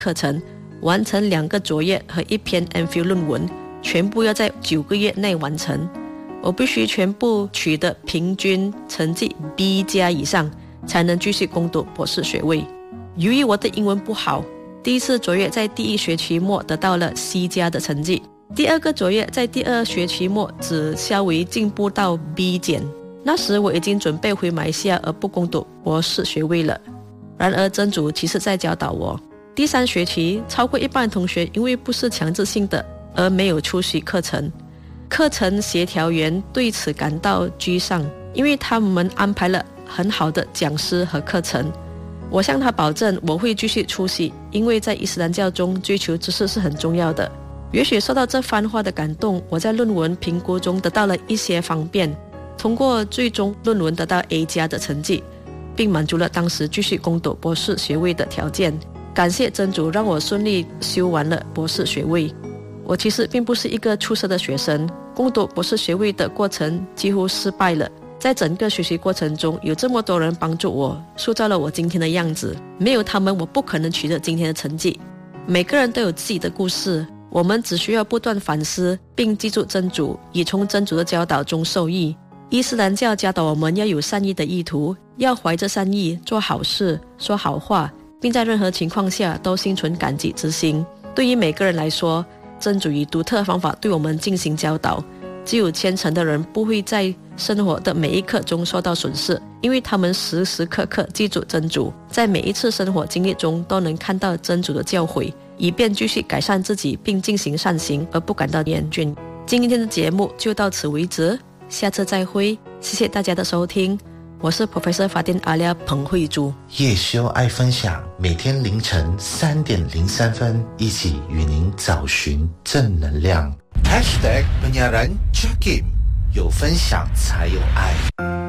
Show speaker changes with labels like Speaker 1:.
Speaker 1: 课程，完成2个卓越和1篇 MPhil 论文，全部要在9个月内完成。我必须全部取得平均成绩 B+ 以上，才能继续攻读博士学位。由于我的英文不好，第一次卓越在第1学期末得到了 C+ 的成绩，第2个卓越在第2学期末只稍微进步到 B-。那时我已经准备回马来西亚而不攻读博士学位了。然而真主其实在教导我，第3学期超过一半同学因为不是强制性的而没有出席课程。课程协调员对此感到沮丧，因为他们安排了很好的讲师和课程。我向他保证我会继续出席，因为在伊斯兰教中追求知识是很重要的。也许受到这番话的感动，我在论文评估中得到了一些方便，通过最终论文得到 A+ 的成绩，并满足了当时继续攻读博士学位的条件。感谢真主让我顺利修完了博士学位。我其实并不是一个出色的学生，攻读博士学位的过程几乎失败了。在整个学习过程中，有这么多人帮助我，塑造了我今天的样子。没有他们，我不可能取得今天的成绩。每个人都有自己的故事，我们只需要不断反思，并记住真主，以从真主的教导中受益。伊斯兰教教导我们要有善意的意图，要怀着善意做好事，说好话，并在任何情况下都心存感激之心。对于每个人来说，真主以独特方法对我们进行教导。只有虔诚的人不会在生活的每一刻中受到损失，因为他们时时刻刻记住真主，在每一次生活经历中都能看到真主的教诲，以便继续改善自己并进行善行而不感到厌倦。今天的节目就到此为止，下次再会。谢谢大家的收听，我是 Professor Fadin Alia 彭慧珠。
Speaker 2: 夜修爱分享，每天凌晨3:03，一起与您找寻正能量。#penyiaran Jakim， 有分享才有爱。